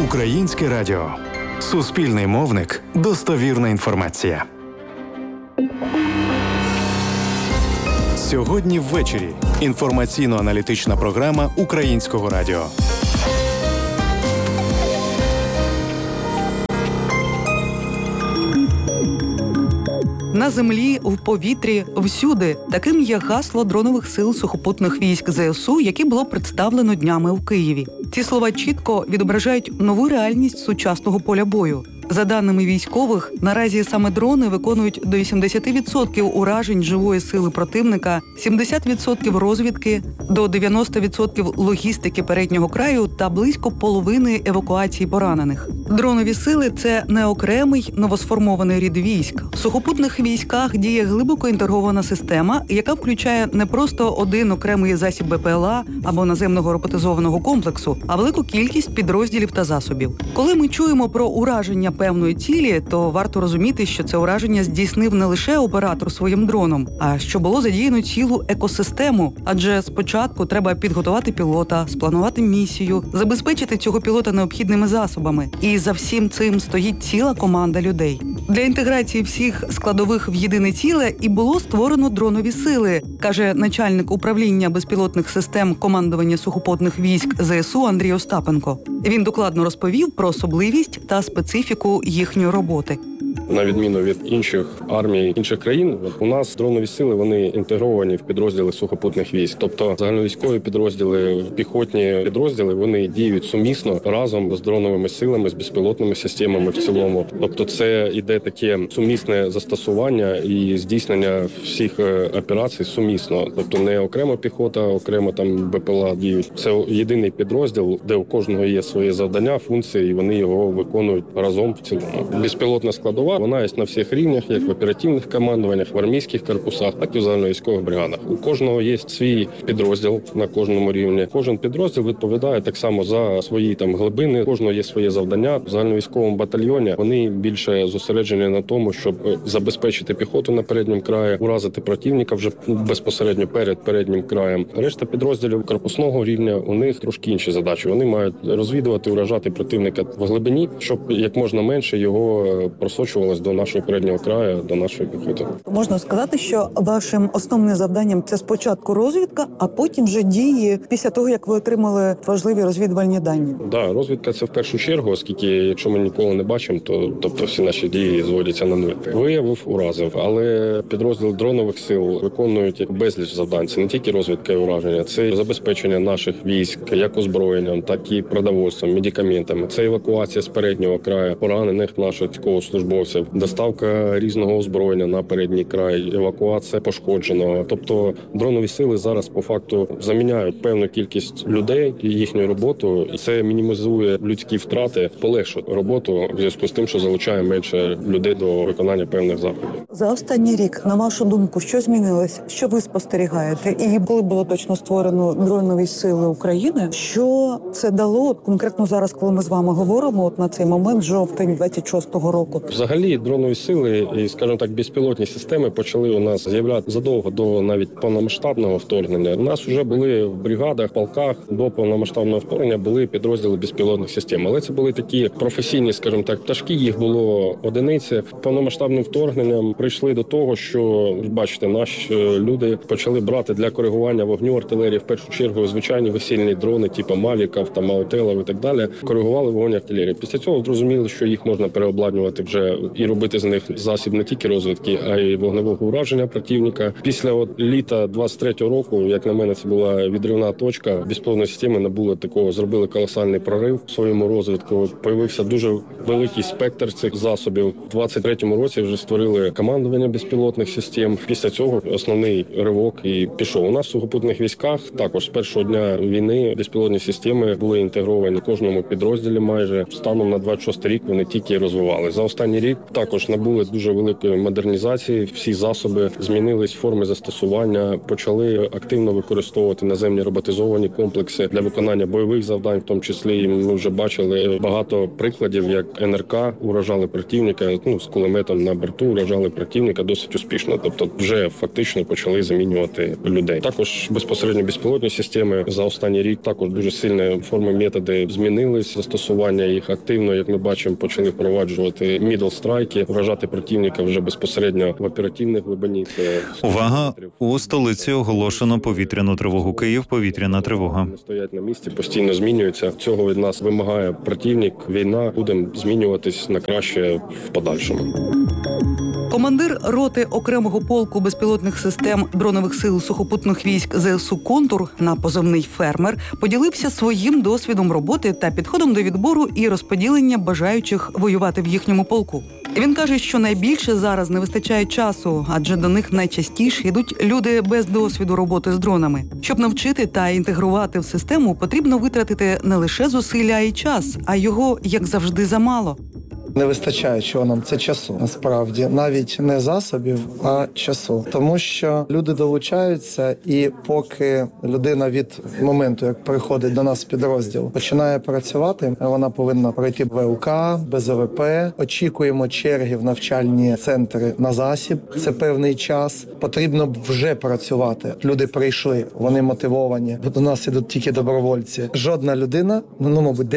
Українське радіо. Суспільний мовник. Достовірна інформація. Сьогодні ввечері. Інформаційно-аналітична програма Українського радіо. На землі, в повітрі, всюди. Таким є гасло дронових сил сухопутних військ ЗСУ, яке було представлено днями у Києві. Ці слова чітко відображають нову реальність сучасного поля бою. За даними військових, наразі саме дрони виконують до 80% уражень живої сили противника, 70% розвідки, до 90% логістики переднього краю та близько половини евакуації поранених. Дронові сили – це не окремий новосформований рід військ. В сухопутних військах діє глибоко інтегрована система, яка включає не просто один окремий засіб БПЛА або наземного роботизованого комплексу, а велику кількість підрозділів та засобів. Коли ми чуємо про ураження певної цілі, то варто розуміти, що це ураження здійснив не лише оператор своїм дроном, а що було задіяно цілу екосистему. Адже спочатку треба підготувати пілота, спланувати місію, забезпечити цього пілота необхідними засобами. І за всім цим стоїть ціла команда людей. Для інтеграції всіх складових в єдине ціле і було створено дронові сили, каже начальник управління безпілотних систем командування сухопутних військ ЗСУ Андрій Остапенко. Він докладно розповів про особливість та специфіку їхньої роботи. На відміну від інших армій інших країн, у нас дронові сили, вони інтегровані в підрозділи сухопутних військ. Тобто загальновійськові підрозділи, піхотні підрозділи, вони діють сумісно разом з дроновими силами, з безпілотними системами в цілому. Тобто це іде таке сумісне застосування і здійснення всіх операцій сумісно. Тобто не окремо піхота, окремо там БПЛА діють. Це єдиний підрозділ, де у кожного є свої завдання, функції, і вони його виконують разом в цілому. Безпілотна складова, вона є на всіх рівнях, як в оперативних командуваннях, в армійських корпусах, так і в загальновійськових бригадах. У кожного є свій підрозділ на кожному рівні. Кожен підрозділ відповідає так само за свої там глибини, у кожного є своє завдання. В загальновійськовому батальйоні вони більше зосереджені на тому, щоб забезпечити піхоту на передньому краї, уразити противника вже безпосередньо перед переднім краєм. Решта підрозділів корпусного рівня, у них трошки інші задачі. Вони мають розвідувати, уражати противника в глибині, щоб як можна менше його просочувалось до нашого переднього краю, до нашої піхоти. Можна сказати, що вашим основним завданням це спочатку розвідка, а потім вже дії після того, як ви отримали важливі розвідувальні дані. Да, розвідка це в першу чергу, оскільки якщо ми ніколи не бачимо, то тобто всі наші дії зводяться на нуль. Виявив, уразив, але підрозділ дронових сил виконують безліч завдань. Це не тільки розвідка і ураження, це забезпечення наших військ як озброєнням, так і продовольством, медикаментами. Це евакуація з переднього краю поранених наших військовослужбовців, доставка різного озброєння на передній край, евакуація пошкодженого. Тобто дронові сили зараз по факту заміняють певну кількість людей і їхню роботу, і це мінімізує людські втрати, полегшує роботу в зв'язку з тим, що залучає менше людей до виконання певних заходів. За останній рік, на вашу думку, що змінилось? Що ви спостерігаєте? І коли було точно створено дронові сили України, що це дало конкретно зараз, коли ми з вами говоримо, от на цей момент, жовтень 26-го року? Взагалі дронові сили і, скажімо так, безпілотні системи почали у нас з'являтися задовго до навіть повномасштабного вторгнення. У нас вже були в бригадах, полках до повномасштабного вторгнення були підрозділи безпілотних систем. Але це були такі професійні, скажімо так, пташки, їх було одиниці. Повномасштабним вторгненням прийшли до того, що, бачите, наші люди почали брати для коригування вогню артилерії в першу чергу звичайні весільні дрони, типу Мавіків, там Маутелів і так далі, коригували вогонь артилерії. Після цього зрозуміли, що їх можна переобладнувати вже і робити з них засіб не тільки розвідки, а й вогневого ураження противника. Після літа 23-го року, як на мене, це була відривна точка. Безпілотні системи набули такого, зробили колосальний прорив в своєму розвитку. Появився дуже великий спектр цих засобів. У 23-му році вже створили командування безпілотних систем. Після цього основний ривок і пішов. У нас в сухопутних військах також з першого дня війни безпілотні системи були інтегровані в кожному підрозділі майже. Станом на 26 рік вони тільки розвивали. За останній рік рік також набули дуже великої модернізації. Всі засоби змінились, форми застосування, почали активно використовувати наземні роботизовані комплекси для виконання бойових завдань, в тому числі. І ми вже бачили багато прикладів, як НРК уражали противника, з кулеметом на борту уражали противника досить успішно. Тобто вже фактично почали замінювати людей. Також безпосередньо безпілотні системи за останній рік також дуже сильно форми, методи змінились. Застосування їх активно, як ми бачимо, почали впроваджувати мідл-страйки, вражати противника вже безпосередньо в оперативній глибині. Увага! У столиці оголошено повітряну тривогу. Київ, повітряна тривога. Не стоять на місці, постійно змінюються. Цього від нас вимагає противник, війна. Будемо змінюватись на краще в подальшому. Командир роти окремого полку безпілотних систем дронових сил сухопутних військ ЗСУ «Контур» на позивний «Фермер» поділився своїм досвідом роботи та підходом до відбору і розподілення бажаючих воювати в їхньому полку. Він каже, що найбільше зараз не вистачає часу, адже до них найчастіше йдуть люди без досвіду роботи з дронами. Щоб навчити та інтегрувати в систему, потрібно витратити не лише зусилля, а й час, а його, як завжди, замало. Не вистачає, чого нам, це часу, насправді. Навіть не засобів, а часу. Тому що люди долучаються, і поки людина від моменту, як приходить до нас в підрозділ, починає працювати, вона повинна пройти ВЛК, БЗВП. Очікуємо черги в навчальні центри на засіб. Це певний час. Потрібно вже працювати. Люди прийшли, вони мотивовані. До нас ідуть тільки добровольці. Жодна людина, мабуть,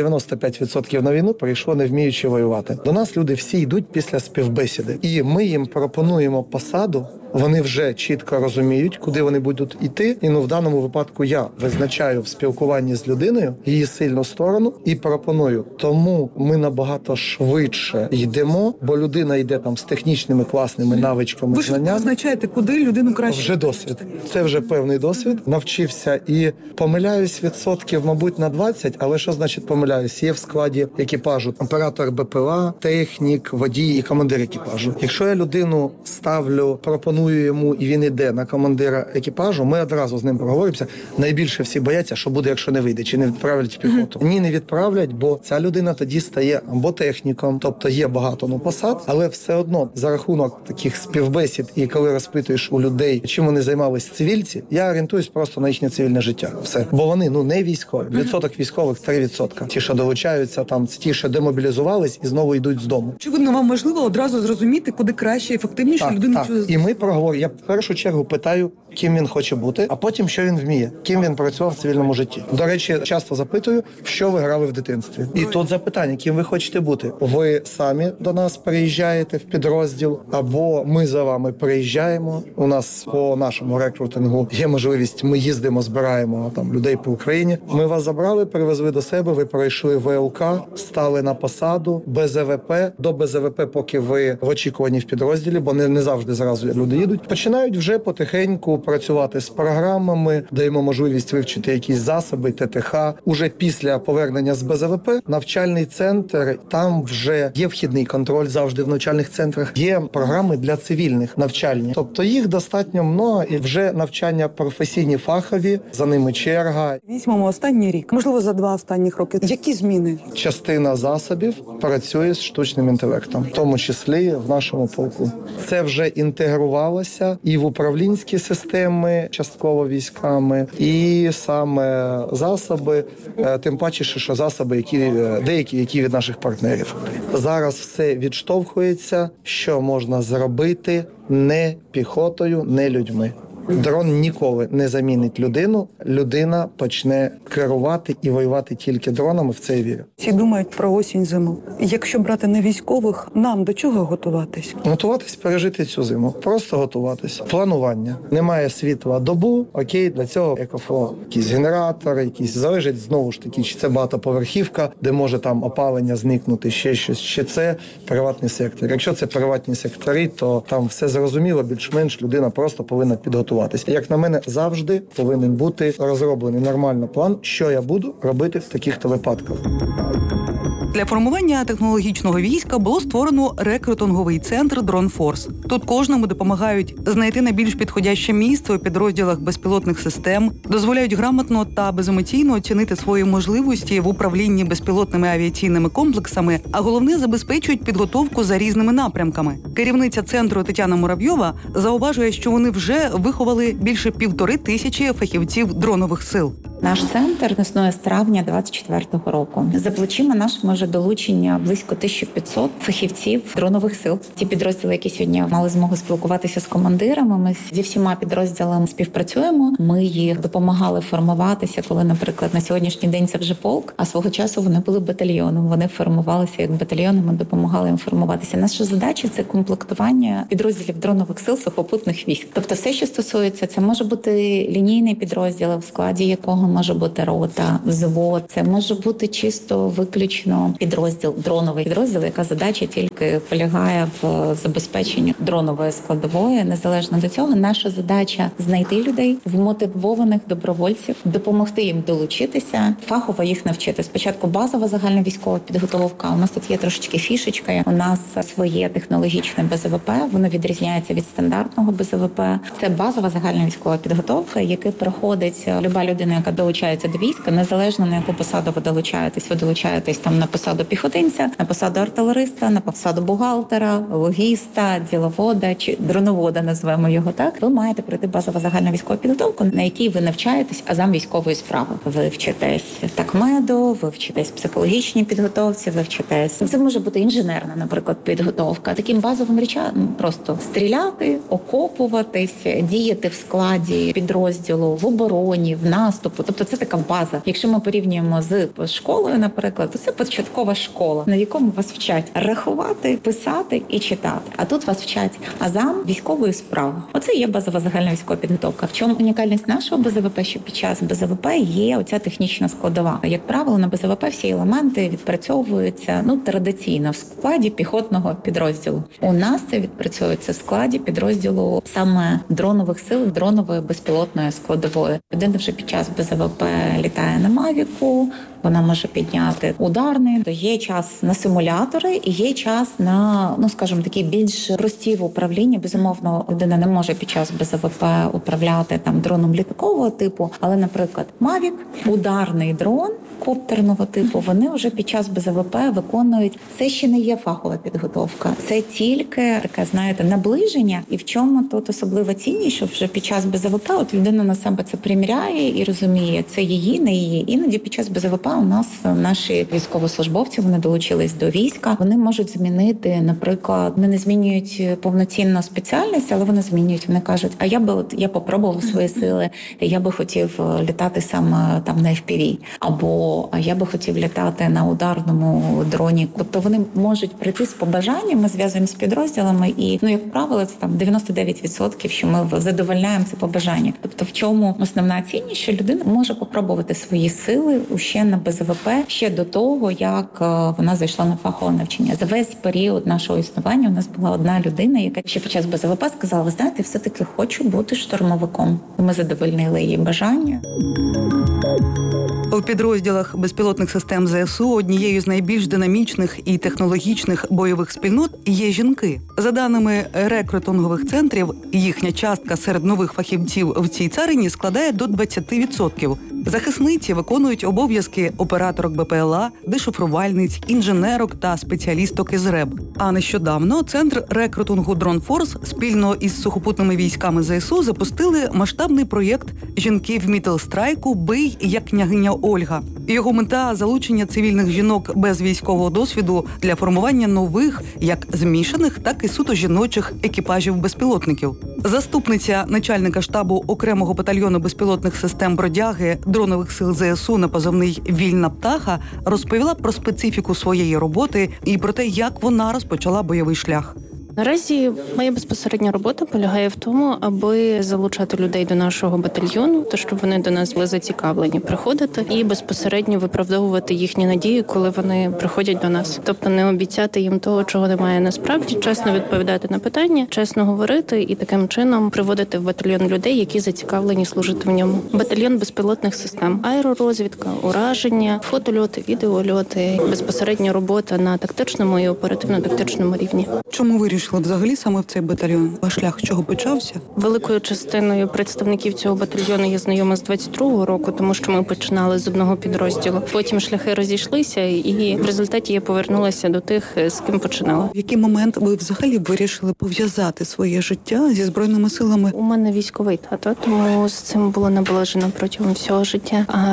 95% на війну прийшло не вміючи воювати. До нас люди всі йдуть після співбесіди. І ми їм пропонуємо посаду, вони вже чітко розуміють, куди вони будуть йти. І в даному випадку я визначаю в спілкуванні з людиною її сильну сторону і пропоную. Тому ми набагато швидше йдемо, бо людина йде там з технічними класними навичками, Ви ж знаннями. визначаєте, куди людину краще? Вже досвід. Це вже певний досвід. Навчився і помиляюсь відсотків, мабуть, на 20, але що значить помиляюсь? Є в складі екіпажу оператор БПЛА, технік, водій і командир екіпажу. Якщо я людину ставлю, пропоную йому, і він іде на командира екіпажу, ми одразу з ним проговоримося. Найбільше всі бояться, що буде, якщо не вийде, чи не відправлять в піхоту. Ні, не відправлять, бо ця людина тоді стає або техніком, тобто є багато посад, але все одно за рахунок таких співбесід і коли розпитуєш у людей, чим вони займалися цивільці, я орієнтуюсь просто на їхнє цивільне життя. Все. Бо вони, не військові. Відсоток військових 3%. Ті, що долучаються, там, ті, що демобілізувались і знову йдуть з дому. Очевидно, вам важливо одразу зрозуміти, куди краще, ефективніше людину. Так. І ми проговорюємо. Я в першу чергу питаю, ким він хоче бути, а потім, що він вміє, ким він працював в цивільному житті. До речі, часто запитую, в що ви грали в дитинстві. І тут запитання, ким ви хочете бути. Ви самі до нас приїжджаєте в підрозділ, або ми за вами приїжджаємо. У нас по нашому рекрутингу є можливість, ми їздимо, збираємо там людей по Україні. Ми вас забрали, привезли до себе, ви пройшли ВЛК, стали на посаду, БЗВП. До БЗВП, поки ви в очікуванні в підрозділі, бо не завжди зразу люди їдуть. Починають вже потихеньку працювати з програмами, даємо можливість вивчити якісь засоби, ТТХ. Уже після повернення з БЗВП навчальний центр, там вже є вхідний контроль завжди в навчальних центрах. Є програми для цивільних навчальні. Тобто їх достатньо много і вже навчання професійні, фахові, за ними черга. Візьмемо останній рік, можливо, за 2 останніх роки. Які зміни? Частина засобів працює з штучним інтелектом, в тому числі в нашому полку. Це вже інтегрувалося і в управлінські системи, частково військами, і саме засоби, тим паче, що засоби, які від наших партнерів. Зараз все відштовхується, що можна зробити не піхотою, не людьми. Дрон ніколи не замінить людину. Людина почне керувати і воювати тільки дронами, в це я вірю. Всі думають про осінь-зиму. Якщо брати не військових, нам до чого готуватись? Готуватись, пережити цю зиму. Просто готуватись. Планування. Немає світла добу, окей, для цього екофло. Якісь генератори, якісь залежить знову ж таки, чи це багатоповерхівка, де може там опалення зникнути, ще щось, чи це приватний сектор. Якщо це приватні сектори, то там все зрозуміло, більш-менш людина просто повинна підготуватись. Як на мене, завжди повинен бути розроблений нормально план, що я буду робити в таких-то випадках. Для формування технологічного війська було створено рекрутинговий центр «Дронфорс». Тут кожному допомагають знайти найбільш підходяще місце у підрозділах безпілотних систем, дозволяють грамотно та беземоційно оцінити свої можливості в управлінні безпілотними авіаційними комплексами, а головне – забезпечують підготовку за різними напрямками. Керівниця центру Тетяна Муравйова зауважує, що вони вже виховали більше 1500 фахівців дронових сил. Наш центр існує з травня 24-го року. За плечима нашими вже долучення близько 1500 фахівців дронових сил. Ті підрозділи, які сьогодні мали змогу спілкуватися з командирами, ми зі всіма підрозділами співпрацюємо. Ми їх допомагали формуватися, коли, наприклад, на сьогоднішній день це вже полк, а свого часу вони були батальйоном. Вони формувалися як батальйони, ми допомагали їм формуватися. Наша задача – це комплектування підрозділів дронових сил сухопутних військ. Тобто все, що стосується, це може бути лінійний підрозділ, в складі якого може бути рота, взвод. Це може бути чисто виключно підрозділ, дроновий підрозділ, яка задача тільки полягає в забезпеченні дронової складової. Незалежно до цього, наша задача знайти людей, вмотивованих добровольців, допомогти їм долучитися, фахово їх навчити. Спочатку базова загальна військова підготовка. У нас тут є трошечки фішечка. У нас своє технологічне БЗВП, воно відрізняється від стандартного БЗВП. Це базова загальна військова підготовка, яку проходить люба людина, яка долучається до війська, незалежно на яку посаду ви долучаєтесь. Ви долучаєтесь там на посаду піхотинця, на посаду артилериста, на посаду бухгалтера, логіста, діловода чи дроновода, назвемо його так. Ви маєте пройти базову загальну військову підготовку, на якій ви навчаєтесь азам військової справи. Ви вчитесь такмеду, ви вчитесь психологічній підготовці, ви вчитесь. Це може бути інженерна, наприклад, підготовка. Таким базовим речам просто стріляти, окопуватись, діяти в складі підрозділу, в обороні, в наступу. Тобто це така база. Якщо ми порівнюємо з школою, наприклад, то це початкова школа, на якому вас вчать рахувати, писати і читати. А тут вас вчать азам військової справи. Оце є базова загальна військова підготовка. В чому унікальність нашого БЗВП, що під час БЗВП є оця технічна складова. Як правило, на БЗВП всі елементи відпрацьовуються традиційно в складі піхотного підрозділу. У нас це відпрацьовується в складі підрозділу саме дронових сил, дронової безпілотної складової. Людина вже під час БЗВП літає на Мавіку, вона може підняти ударний. Є час на симулятори і є час на, скажімо, такі більш прості в управлінні. Безумовно, людина не може під час БЗВП управляти там дроном літакового типу, але, наприклад, Мавік, ударний дрон коптерного типу, вони вже під час БЗВП виконують. Це ще не є фахова підготовка. Це тільки таке, знаєте, наближення. І в чому тут особлива цінність, що вже під час БЗВП людина на себе це приміряє і розуміє, це її, не її. Іноді під час БЗВП у нас наші військовослужбовці, вони долучились до війська, вони можуть змінити, наприклад, вони не змінюють повноцінну спеціальність, але вони змінюють. Вони кажуть, а я попробував свої сили, я би хотів літати саме там на FPV, або я би хотів літати на ударному дроні. Тобто вони можуть прийти з побажанням, ми зв'язуємо з підрозділами і, як правило, це там 99%, що ми задовольняємо це побажання. Тобто в чому основна цінність, що людина може попробувати свої сили ще на БЗВП, ще до того, як вона зайшла на фахове навчання. За весь період нашого існування у нас була одна людина, яка ще під час БЗВП сказала, ви знаєте, все-таки хочу бути штурмовиком. І ми задовольнили її бажання. У підрозділах безпілотних систем ЗСУ однією з найбільш динамічних і технологічних бойових спільнот є жінки. За даними рекрутингових центрів, їхня частка серед нових фахівців в цій царині складає до 20%. Захисниці виконують обов'язки операторок БПЛА, дешифрувальниць, інженерок та спеціалісток із РЕБ. А нещодавно Центр рекрутингу «Дронфорс» спільно із сухопутними військами ЗСУ запустили масштабний проєкт «Жінки в мітл-страйку. Бий, як княгиня Ольга». Його мета – залучення цивільних жінок без військового досвіду для формування нових, як змішаних, так і суто жіночих екіпажів безпілотників. Заступниця начальника штабу окремого батальйону безпілотних систем «Бродяги» дронових сил ЗСУ на позивний «Вільна птаха» розповіла про специфіку своєї роботи і про те, як вона розпочала бойовий шлях. Наразі моя безпосередня робота полягає в тому, аби залучати людей до нашого батальйону, то щоб вони до нас були зацікавлені приходити і безпосередньо виправдовувати їхні надії, коли вони приходять до нас. Тобто не обіцяти їм того, чого немає насправді, чесно відповідати на питання, чесно говорити і таким чином приводити в батальйон людей, які зацікавлені служити в ньому. Батальйон безпілотних систем, аеророзвідка, ураження, фотольоти, відеольоти, безпосередня робота на тактичному і оперативно-тактичному рівні. Чому вирішили вирішили взагалі саме в цей батальйон? Ваш шлях з чого почався? Великою частиною представників цього батальйону я знайома з 22-го року, тому що ми починали з одного підрозділу. Потім шляхи розійшлися, і в результаті я повернулася до тих, з ким починала. В який момент ви взагалі вирішили пов'язати своє життя зі Збройними силами? У мене військовий тато, тому з цим було наближено протягом всього життя. А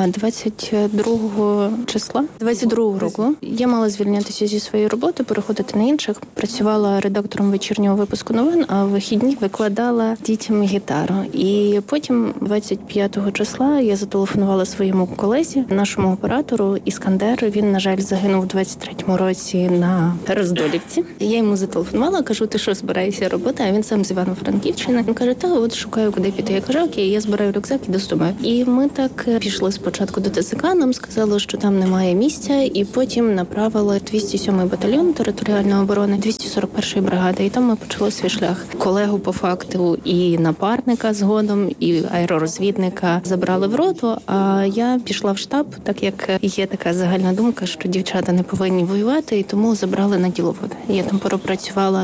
22-го року я мала звільнятися зі своєї роботи, переходити на інших. Працювала редактором вечірнього випуску новин, а в вихідні викладала дітям гітару. І потім 25-го числа я зателефонувала своєму колезі, нашому оператору Іскандер. Він, на жаль, загинув у 23-му році на Роздолівці. Я йому зателефонувала, кажу, ти що, збираєшся робити? А він сам з Івано-Франківщини. Він каже, от шукаю, куди піти. Я кажу, окей, я збираю рюкзак, іду з тобою. І ми так пішли спочатку до ТЦК, нам сказали, що там немає місця, і потім направили 207-й батальйон територіальної оборони, 241-ї бригади, і там ми почали свій шлях. Колегу по факту і напарника згодом, і аеророзвідника забрали в роту, а я пішла в штаб, так як є така загальна думка, що дівчата не повинні воювати, і тому забрали на діловоди. Я там пропрацювала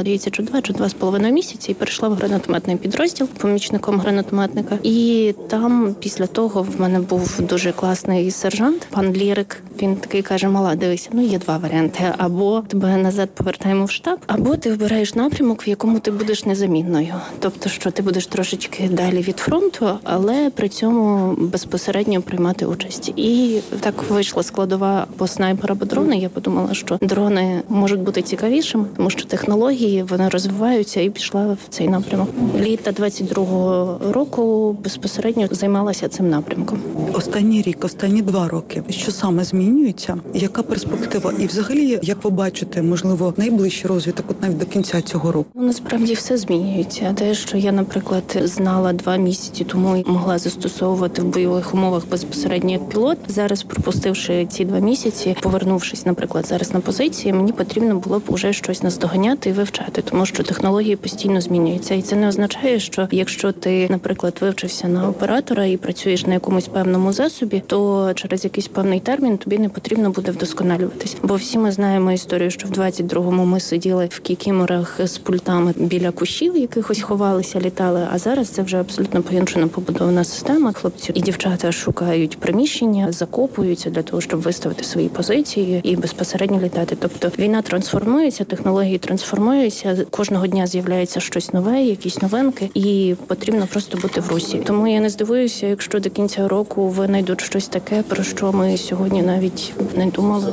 2,5 місяці і перейшла в гранатометний підрозділ помічником гранатометника. І там після того в мене був дуже класний сержант, пан Лірик. Він такий каже, мала, дивися, є два варіанти. Або тебе назад повертаємо в штаб, або ти вибираєш напрямок, в якому ти будеш незамінною. Тобто, що ти будеш трошечки далі від фронту, але при цьому безпосередньо приймати участь. І так вийшла складова по снайпера або дрони. Я подумала, що дрони можуть бути цікавішими, тому що технології, вони розвиваються, і пішла в цей напрямок. Літа 22-го року безпосередньо займалася цим напрямком. Останній рік, останні 2 роки. Що саме змінюється? Яка перспектива? І взагалі, як ви бачите, можливо, найближчий розвиток от навіть до кінця цього року? Насправді все змінюється. Те, що я, наприклад, знала 2 місяці тому і могла застосовувати в бойових умовах безпосередньо як пілот, зараз, пропустивши ці 2 місяці, повернувшись, наприклад, зараз на позиції, мені потрібно було б уже щось наздоганяти і вивчати, тому що технології постійно змінюються. І це не означає, що якщо ти, наприклад, вивчився на оператора і працюєш на якомусь певному засобі, то через якийсь певний термін тобі не потрібно буде вдосконалюватись. Бо всі ми знаємо історію, що в 22-му ми сиділи в кікіморах з пультами біля кущів, якихось ховалися, літали, а зараз це вже абсолютно по-іншому побудована система. Хлопці і дівчата шукають приміщення, закопуються для того, щоб виставити свої позиції і безпосередньо літати. Тобто війна трансформується, технології трансформуються, кожного дня з'являється щось нове, якісь новинки, і потрібно просто бути в русі. Тому я не здивуюся, якщо до кінця року винайдуть щось таке, про що ми сьогодні навіть не думали.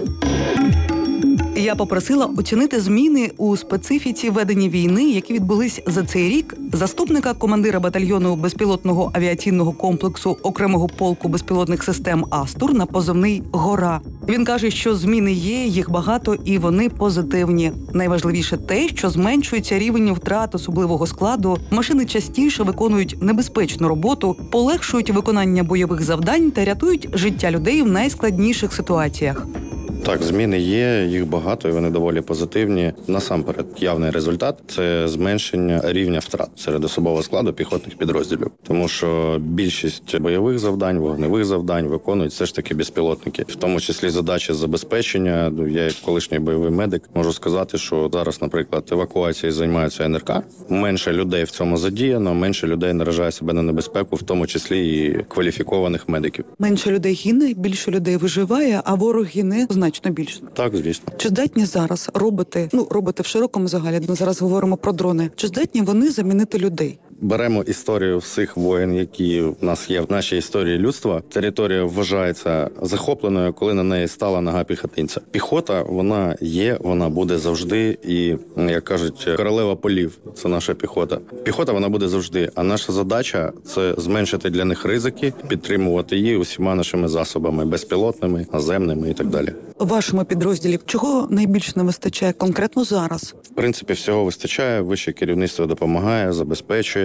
Я попросила оцінити зміни у специфіці ведення війни, які відбулись за цей рік, заступника командира батальйону безпілотного авіаційного комплексу окремого полку безпілотних систем «Астур» на позивний «Гора». Він каже, що зміни є, їх багато і вони позитивні. Найважливіше те, що зменшується рівень втрат особливого складу, машини частіше виконують небезпечну роботу, полегшують виконання бойових завдань та рятують життя людей в найскладніших ситуаціях. Так, зміни є, їх багато, і вони доволі позитивні. Насамперед, явний результат – це зменшення рівня втрат серед особового складу піхотних підрозділів. Тому що більшість бойових завдань, вогневих завдань виконують все ж таки безпілотники. В тому числі задачі забезпечення. Я, як колишній бойовий медик, можу сказати, що зараз, наприклад, евакуацією займаються НРК. Менше людей в цьому задіяно, менше людей наражає себе на небезпеку, в тому числі і кваліфікованих медиків. Менше людей гине, більше людей виживає, а ворог гине значно більше. Так, звісно. Чи здатні зараз роботи в широкому загалі, ми зараз говоримо про дрони, чи здатні вони замінити людей? Беремо історію всіх воєн, які в нас є в нашій історії людства. Територія вважається захопленою, коли на неї стала нога піхотинця. Піхота, вона є, вона буде завжди. І, як кажуть, королева полів – це наша піхота. Піхота, вона буде завжди. А наша задача – це зменшити для них ризики, підтримувати її усіма нашими засобами, безпілотними, наземними і так далі. У вашому підрозділі чого найбільше не вистачає конкретно зараз? В принципі, всього вистачає. Вище керівництво допомагає, забезпечує.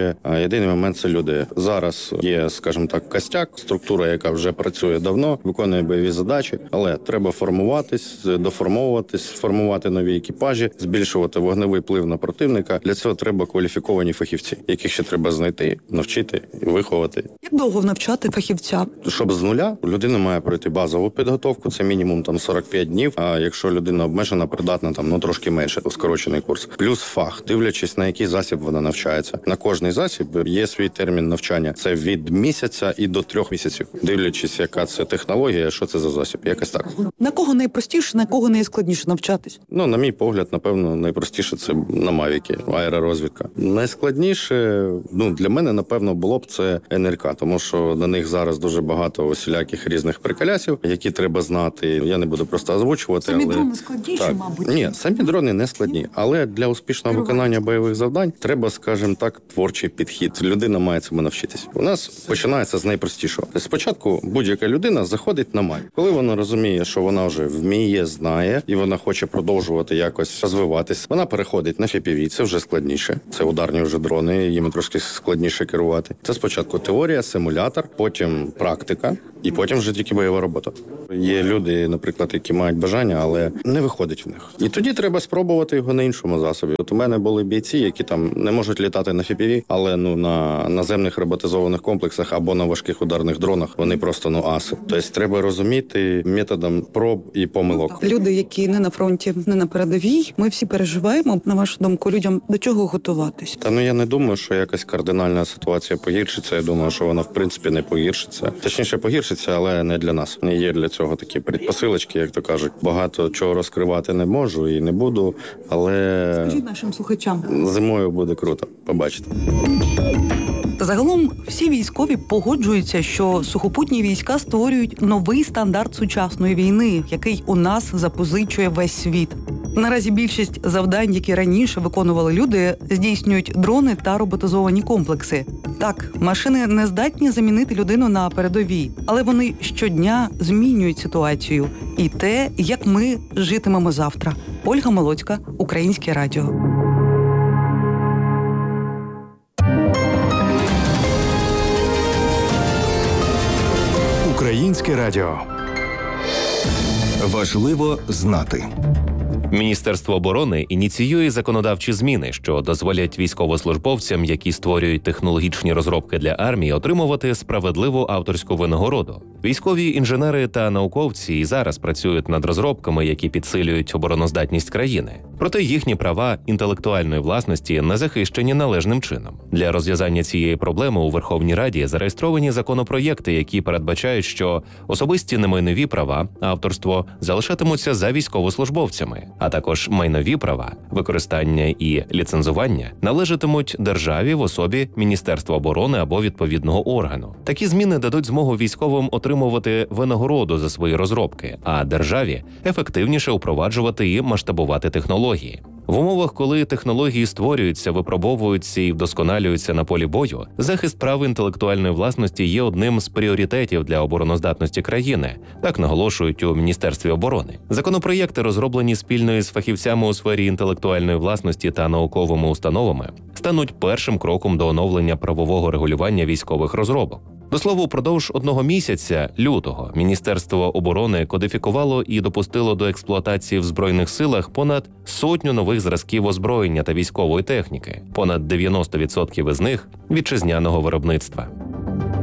є єдиний момент – це люди. Зараз є, скажімо так, костяк, структура, яка вже працює давно, виконує бойові задачі, але треба формуватись, доформовуватись, формувати нові екіпажі, збільшувати вогневий вплив на противника. Для цього треба кваліфіковані фахівці, яких ще треба знайти, навчити і виховати. Як довго навчати фахівця? Щоб з нуля людина має пройти базову підготовку, це мінімум 45 днів, а якщо людина обмежена, придатна трошки менше, то скорочений курс. Плюс фах, дивлячись, на який засіб вона навчається. На кожний засіб є свій термін навчання. Це від місяця і до 3 місяців. Дивлячись, яка це технологія, що це за засіб. Якось так. На кого найпростіше, на кого найскладніше навчатись? На мій погляд, напевно, найпростіше це на Мавіки, аеророзвідка. Найскладніше, для мене, напевно, було б це НРК, тому що на них зараз дуже багато усіляких різних приколясів, які треба знати. Я не буду просто озвучувати. Самі дрони складніші, мабуть? Ні, самі дрони не складні, але для успішного виконання бойових завдань треба, скажімо так, творчий підхід. Людина має цьому навчитись. У нас починається з найпростішого. Спочатку будь-яка людина заходить на май. Коли вона розуміє, що вона вже вміє, знає, і вона хоче продовжувати якось розвиватись, вона переходить на FPV, це вже складніше. Це ударні вже дрони, їм трошки складніше керувати. Це спочатку теорія, симулятор, потім практика, і потім вже тільки бойова робота. Є люди, наприклад, які мають бажання, але не виходить в них. І тоді треба спробувати його на іншому засобі. От у мене були бійці, які там не можуть літати на FPV, але на наземних роботизованих комплексах або на важких ударних дронах вони просто аси. Тобто треба розуміти методом проб і помилок. Люди, які не на фронті, не на передовій, ми всі переживаємо. На вашу думку, людям до чого готуватись? Я не думаю, що якась кардинальна ситуація погіршиться. Я думаю, що вона в принципі не погіршиться. Точніше, погіршиться, але не для нас. Не є для цього такі предпосилочки, як то кажуть. Багато чого розкривати не можу і не буду, але скажіть нашим слухачам. Зимою буде круто, побачите. Загалом всі військові погоджуються, що сухопутні війська створюють новий стандарт сучасної війни, який у нас запозичує весь світ. Наразі більшість завдань, які раніше виконували люди, здійснюють дрони та роботизовані комплекси. Так, машини не здатні замінити людину на передовій, але вони щодня змінюють ситуацію і те, як ми житимемо завтра. Ольга Молодька, Українське радіо. Українське радіо. Важливо знати. Міністерство оборони ініціює законодавчі зміни, що дозволять військовослужбовцям, які створюють технологічні розробки для армії, отримувати справедливу авторську винагороду. Військові інженери та науковці і зараз працюють над розробками, які підсилюють обороноздатність країни. Проте їхні права інтелектуальної власності не захищені належним чином. Для розв'язання цієї проблеми у Верховній Раді зареєстровані законопроєкти, які передбачають, що особисті немайнові права, авторство залишатимуться за військовослужбовцями, а також майнові права, використання і ліцензування належатимуть державі в особі Міністерства оборони або відповідного органу. Такі зміни дадуть змогу військовим отримувати винагороду за свої розробки, а державі ефективніше впроваджувати і масштабувати технології. В умовах, коли технології створюються, випробовуються і вдосконалюються на полі бою, захист прав інтелектуальної власності є одним з пріоритетів для обороноздатності країни, так наголошують у Міністерстві оборони. Законопроєкти, розроблені спільно із фахівцями у сфері інтелектуальної власності та науковими установами, стануть першим кроком до оновлення правового регулювання військових розробок. До слова, упродовж 1 місяця, лютого, Міністерство оборони кодифікувало і допустило до експлуатації в Збройних силах понад 100 нових зразків озброєння та військової техніки, понад 90% із них – вітчизняного виробництва.